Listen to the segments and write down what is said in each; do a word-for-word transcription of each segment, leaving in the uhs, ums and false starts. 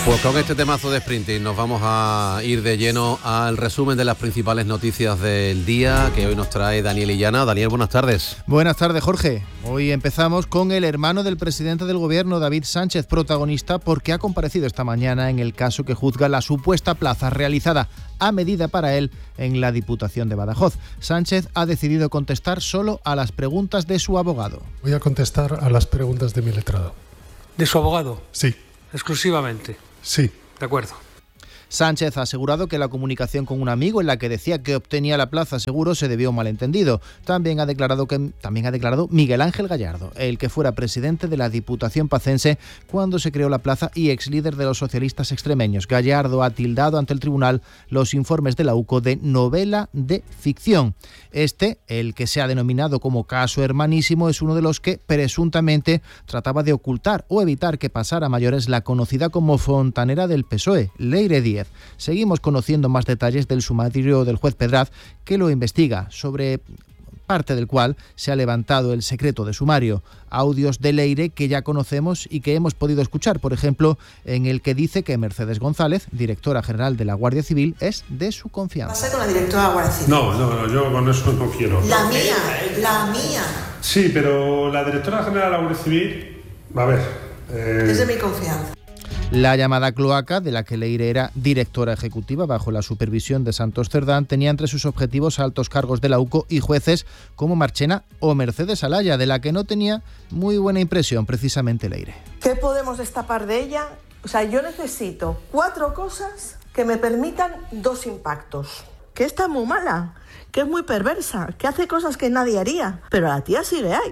Pues con este temazo de Sprinting nos vamos a ir de lleno al resumen de las principales noticias del día que hoy nos trae Daniel Illana. Daniel, buenas tardes. Buenas tardes, Jorge. Hoy empezamos con el hermano del presidente del gobierno, David Sánchez, protagonista porque ha comparecido esta mañana en el caso que juzga la supuesta plaza realizada a medida para él en la Diputación de Badajoz. Sánchez ha decidido contestar solo a las preguntas de su abogado. Voy a contestar a las preguntas de mi letrado. ¿De su abogado? Sí. ¿Exclusivamente? Sí. De acuerdo. Sánchez ha asegurado que la comunicación con un amigo en la que decía que obtenía la plaza seguro se debió a un malentendido. También ha declarado que también ha declarado Miguel Ángel Gallardo, el que fuera presidente de la Diputación pacense cuando se creó la plaza y ex líder de los socialistas extremeños. Gallardo ha tildado ante el tribunal los informes de la U C O de novela de ficción. Este, el que se ha denominado como caso hermanísimo, es uno de los que presuntamente trataba de ocultar o evitar que pasara a mayores la conocida como fontanera del P S O E, Leire Díez. Seguimos conociendo más detalles del sumario del juez Pedraz, que lo investiga, sobre parte del cual se ha levantado el secreto de sumario. Audios de Leire que ya conocemos y que hemos podido escuchar, por ejemplo, en el que dice que Mercedes González, directora general de la Guardia Civil, es de su confianza. ¿Pasa con la directora de la Guardia Civil? No, no, no, yo con eso no quiero. La mía, la mía. Sí, pero la directora general de la Guardia Civil, a ver... Eh... Es de mi confianza. La llamada cloaca, de la que Leire era directora ejecutiva bajo la supervisión de Santos Cerdán, tenía entre sus objetivos altos cargos de la U C O y jueces como Marchena o Mercedes Alaya, de la que no tenía muy buena impresión precisamente Leire. ¿Qué podemos destapar de ella? O sea, yo necesito cuatro cosas que me permitan dos impactos. Que está muy mala, que es muy perversa, que hace cosas que nadie haría, pero la tía sigue ahí.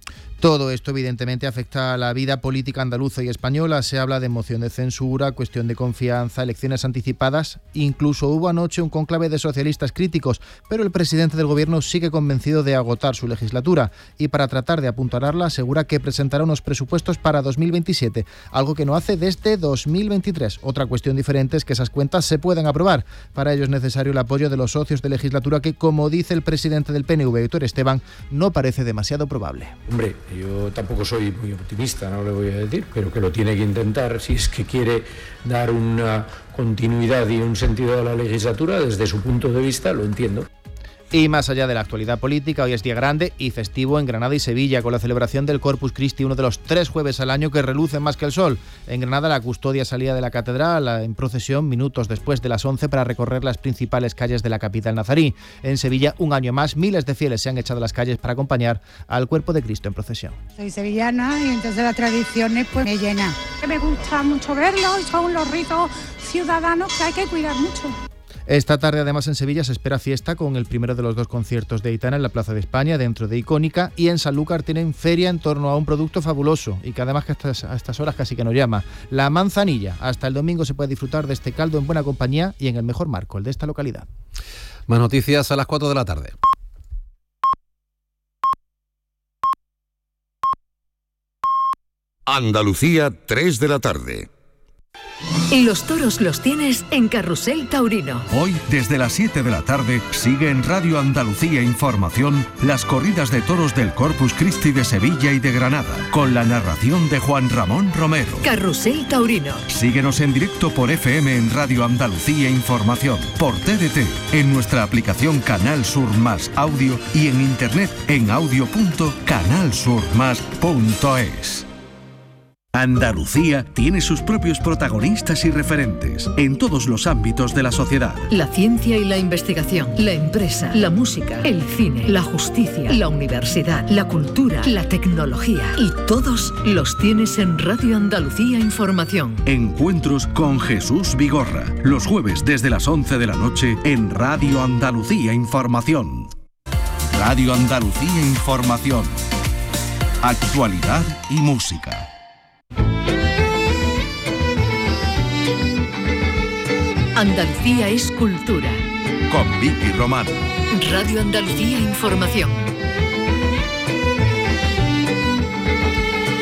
Todo esto evidentemente afecta a la vida política andaluza y española. Se habla de moción de censura, cuestión de confianza, elecciones anticipadas. Incluso hubo anoche un cónclave de socialistas críticos, pero el presidente del gobierno sigue convencido de agotar su legislatura y para tratar de apuntalarla asegura que presentará unos presupuestos para dos mil veintisiete, algo que no hace desde dos mil veintitrés. Otra cuestión diferente es que esas cuentas se puedan aprobar. Para ello es necesario el apoyo de los socios de legislatura que, como dice el presidente del P N V, Héctor Esteban, no parece demasiado probable. Hombre, yo tampoco soy muy optimista, no le voy a decir, pero que lo tiene que intentar si es que quiere dar una continuidad y un sentido a la legislatura. Desde su punto de vista lo entiendo. Y más allá de la actualidad política, hoy es día grande y festivo en Granada y Sevilla, con la celebración del Corpus Christi, uno de los tres jueves al año que relucen más que el sol. En Granada, la custodia salía de la catedral en procesión minutos después de las once para recorrer las principales calles de la capital nazarí. En Sevilla, un año más, miles de fieles se han echado a las calles para acompañar al cuerpo de Cristo en procesión. Soy sevillana y entonces las tradiciones pues me llenan. Me gusta mucho verlo y son los ritos ciudadanos que hay que cuidar mucho. Esta tarde, además, en Sevilla se espera fiesta con el primero de los dos conciertos de Aitana en la Plaza de España, dentro de Icónica, y en Sanlúcar tienen feria en torno a un producto fabuloso y que además que a estas, a estas horas casi que nos llama, la manzanilla. Hasta el domingo se puede disfrutar de este caldo en buena compañía y en el mejor marco, el de esta localidad. Más noticias a las cuatro de la tarde. Andalucía, tres de la tarde. Los toros los tienes en Carrusel Taurino. Hoy, desde las siete de la tarde, sigue en Radio Andalucía Información las corridas de toros del Corpus Christi de Sevilla y de Granada, con la narración de Juan Ramón Romero. Carrusel Taurino. Síguenos en directo por F M en Radio Andalucía Información, por T D T, en nuestra aplicación Canal Sur Más Audio y en internet en audio punto canal sur más punto es. Andalucía tiene sus propios protagonistas y referentes en todos los ámbitos de la sociedad. La ciencia y la investigación, la empresa, la música, el cine, la justicia, la universidad, la cultura, la tecnología. Y todos los tienes en Radio Andalucía Información. Encuentros con Jesús Vigorra, los jueves desde las once de la noche en Radio Andalucía Información. Radio Andalucía Información. Actualidad y música. Andalucía es cultura. Con Vicky Román. Radio Andalucía Información.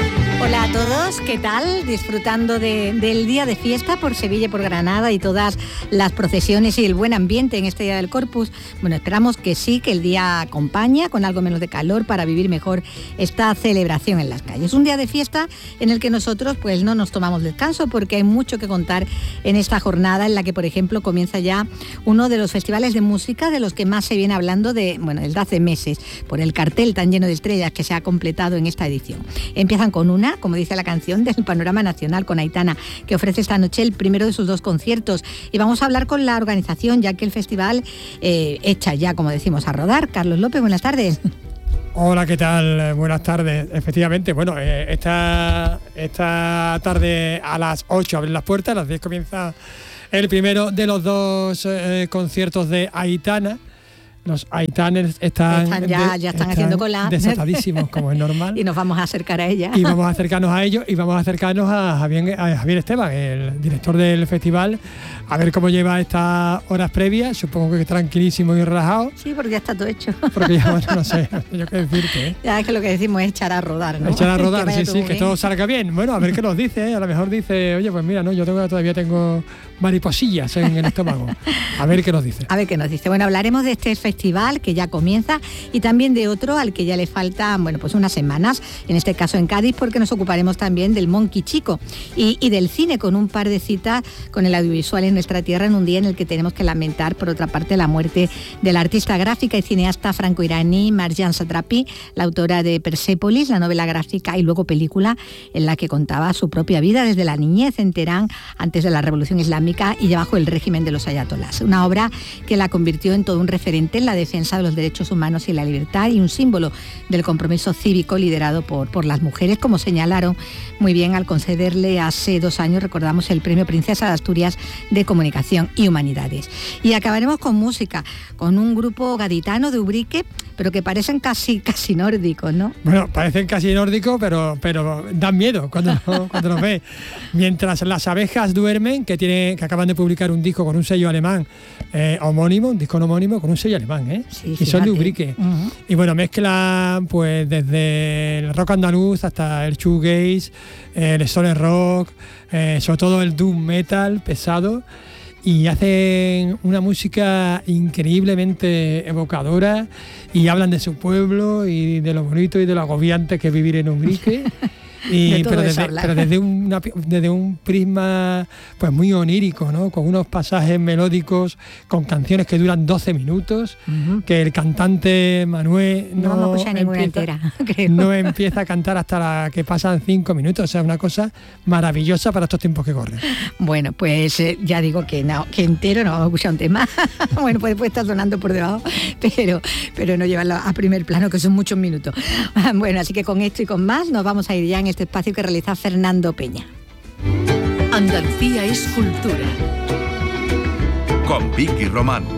Hola a todos, ¿qué tal? Disfrutando de, del día de fiesta por Sevilla y por Granada y todas las procesiones y el buen ambiente en este Día del Corpus. Bueno, esperamos que sí, que el día acompaña con algo menos de calor para vivir mejor esta celebración en las calles. Un día de fiesta en el que nosotros pues no nos tomamos descanso porque hay mucho que contar en esta jornada en la que, por ejemplo, comienza ya uno de los festivales de música de los que más se viene hablando de, bueno, desde hace meses, por el cartel tan lleno de estrellas que se ha completado en esta edición. Empiezan con una, como dice la canción, del panorama nacional con Aitana, que ofrece esta noche el primero de sus dos conciertos. Y vamos a hablar con la organización, ya que el festival eh, echa ya, como decimos, a rodar. Carlos López, buenas tardes. Hola, ¿qué tal? Buenas tardes. Efectivamente, bueno, eh, esta, esta tarde a las ocho abren las puertas, a las diez comienza el primero de los dos eh, conciertos de Aitana. Los Aitaners están, están ya, de, ya están, están haciendo cola. Desatadísimos, como es normal. Y nos vamos a acercar a ella. Y vamos a acercarnos a ellos y vamos a acercarnos a Javier, a Javier Esteban, el director del festival, a ver cómo lleva estas horas previas. Supongo que tranquilísimo y relajado. Sí, porque ya está todo hecho. Porque ya, bueno, no sé, no sé yo qué decirte. ¿eh? Ya es que lo que decimos es echar a rodar, ¿no? Echar a rodar, sí, sí, bien. Que todo salga bien. Bueno, a ver qué nos dice, ¿eh? A lo mejor dice, oye, pues mira, no, yo tengo, todavía tengo mariposillas en el estómago. A ver qué nos dice. A ver qué nos dice. Bueno, hablaremos de este festival que ya comienza y también de otro al que ya le faltan, bueno, pues unas semanas, en este caso en Cádiz, porque nos ocuparemos también del Monkey Chico y, y del cine, con un par de citas con el audiovisual en nuestra tierra en un día en el que tenemos que lamentar, por otra parte, la muerte de la artista gráfica y cineasta franco-iraní Marjan Satrapi, la autora de Persépolis, la novela gráfica y luego película en la que contaba su propia vida desde la niñez en Teherán, antes de la Revolución Islámica y bajo el régimen de los ayatolás. Una obra que la convirtió en todo un referente en la defensa de los derechos humanos y la libertad y un símbolo del compromiso cívico liderado por, por las mujeres, como señalaron muy bien al concederle hace dos años, recordamos, el Premio Princesa de Asturias de Comunicación y Humanidades. Y acabaremos con música, con un grupo gaditano de Ubrique, pero que parecen casi, casi nórdicos, ¿no? Bueno, parecen casi nórdicos, pero, pero dan miedo cuando, cuando los ves. Mientras las abejas duermen, que tiene, que acaban de publicar un disco con un sello alemán eh, homónimo, un disco homónimo con un sello alemán, ¿eh? Sí, y son de Ubrique. Uh-huh. Y bueno, mezclan pues desde el rock andaluz hasta el shoegaze, el stoner rock, eh, sobre todo el doom metal pesado. Y hacen una música increíblemente evocadora y hablan de su pueblo y de lo bonito y de lo agobiante que es vivir en Ubrique. Y, de pero desde, pero desde, una, desde un prisma pues muy onírico, ¿no? Con unos pasajes melódicos, con canciones que duran doce minutos, uh-huh. que el cantante Manuel no, no, no, ninguna empieza, entera, creo. no empieza a cantar hasta la que pasan cinco minutos. O sea, una cosa maravillosa para estos tiempos que corren. Bueno, pues eh, ya digo que no, que entero no vamos a escuchar un tema. Bueno, pues puede estar sonando por debajo, pero, pero no llevarlo a primer plano, que son muchos minutos. Bueno, así que con esto y con más nos vamos a ir ya en este espacio que realiza Fernando Peña. Andalucía es cultura. Con Vicky Román.